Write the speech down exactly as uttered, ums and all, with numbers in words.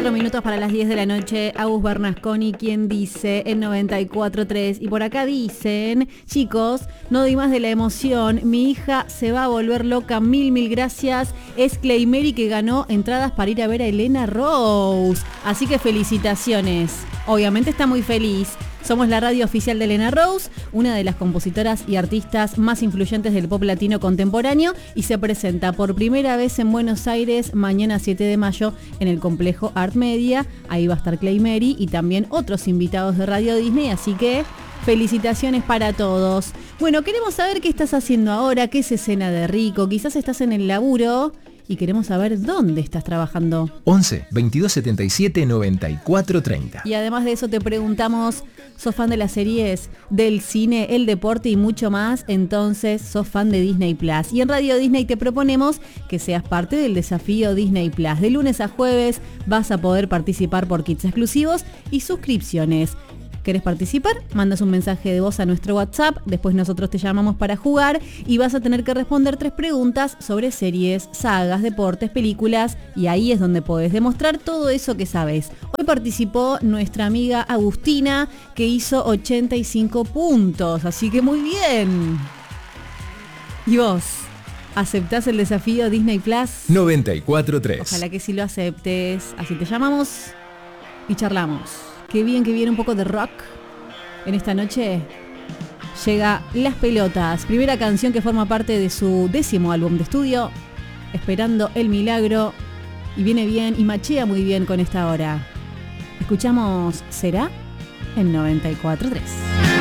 Cuatro minutos para las diez de la noche. Agus Bernasconi, quien dice en noventa y cuatro tres. Y por acá dicen, chicos, no di más de la emoción. Mi hija se va a volver loca. Mil, mil gracias. Es Claymeri que ganó entradas para ir a ver a Elena Rose. Así que felicitaciones. Obviamente está muy feliz. Somos la radio oficial de Elena Rose, una de las compositoras y artistas más influyentes del pop latino contemporáneo, y se presenta por primera vez en Buenos Aires mañana siete de mayo en el complejo Art Media. Ahí va a estar Claymeri y también otros invitados de Radio Disney, así que felicitaciones para todos. Bueno, queremos saber qué estás haciendo ahora, qué es escena de rico, quizás estás en el laburo y queremos saber dónde estás trabajando. once, veintidós setenta y siete, noventa y cuatro treinta. Y además de eso te preguntamos, ¿sos fan de las series, del cine, el deporte y mucho más? Entonces sos fan de Disney Plus. Y en Radio Disney te proponemos que seas parte del desafío Disney Plus. De lunes a jueves vas a poder participar por kits exclusivos y suscripciones. ¿Querés participar? Mandas un mensaje de voz a nuestro WhatsApp, después nosotros te llamamos para jugar y vas a tener que responder tres preguntas sobre series, sagas, deportes, películas, y ahí es donde podés demostrar todo eso que sabes. Hoy participó nuestra amiga Agustina, que hizo ochenta y cinco puntos, así que muy bien. ¿Y vos? ¿Aceptás el desafío Disney Plus? noventa y cuatro tres. Ojalá que sí lo aceptes, así te llamamos y charlamos. Qué bien que viene un poco de rock. En esta noche llega Las Pelotas, primera canción que forma parte de su décimo álbum de estudio, Esperando el Milagro, y viene bien y machea muy bien con esta hora. Escuchamos ¿Será? En noventa y cuatro tres.